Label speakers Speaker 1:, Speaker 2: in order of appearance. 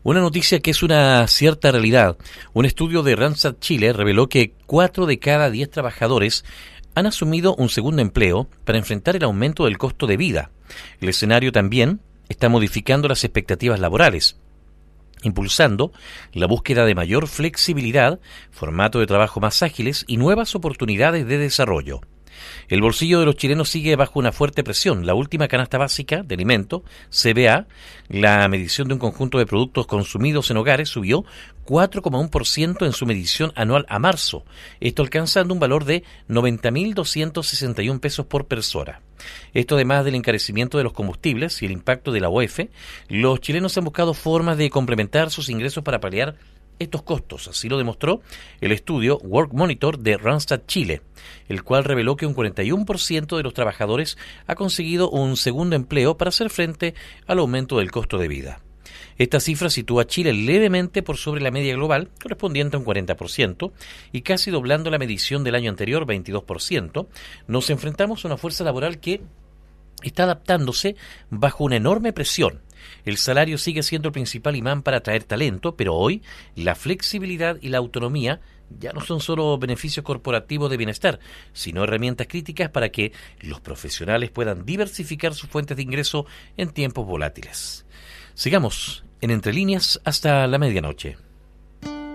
Speaker 1: Una noticia que es una cierta realidad. Un estudio de Randstad Chile reveló que 4 de cada 10 trabajadores han asumido un segundo empleo para enfrentar el aumento del costo de vida. El escenario también está modificando las expectativas laborales, impulsando la búsqueda de mayor flexibilidad, formato de trabajo más ágiles y nuevas oportunidades de desarrollo. El bolsillo de los chilenos sigue bajo una fuerte presión. La última canasta básica de alimento, CBA, la medición de un conjunto de productos consumidos en hogares, subió 4,1% en su medición anual a marzo, esto alcanzando un valor de 90.261 pesos por persona. Esto además del encarecimiento de los combustibles y el impacto de la UEF, los chilenos han buscado formas de complementar sus ingresos para paliar estos costos. Así lo demostró el estudio Work Monitor de Randstad Chile, el cual reveló que un 41% de los trabajadores ha conseguido un segundo empleo para hacer frente al aumento del costo de vida. Esta cifra sitúa a Chile levemente por sobre la media global, correspondiente a un 40%, y casi doblando la medición del año anterior, 22%. Nos enfrentamos a una fuerza laboral que está adaptándose bajo una enorme presión. El salario sigue siendo el principal imán para atraer talento, pero hoy la flexibilidad y la autonomía ya no son solo beneficios corporativos de bienestar, sino herramientas críticas para que los profesionales puedan diversificar sus fuentes de ingreso en tiempos volátiles. Sigamos en Entre Líneas hasta la medianoche.